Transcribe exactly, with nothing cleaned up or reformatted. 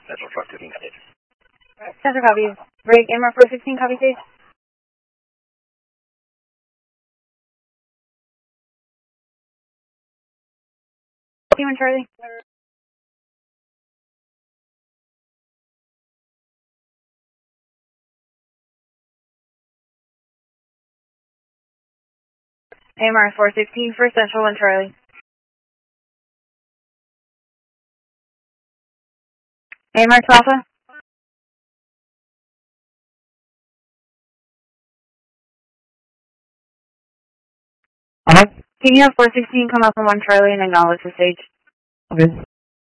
Central Truck fifteen, copy. Central copy. Break, M R four sixteen, copy stage. Team and Charlie. A M R four sixteen for Central one Charlie. A M R Alpha. Uh-huh. Can you have four sixteen come up on one Charlie and acknowledge the stage? Okay.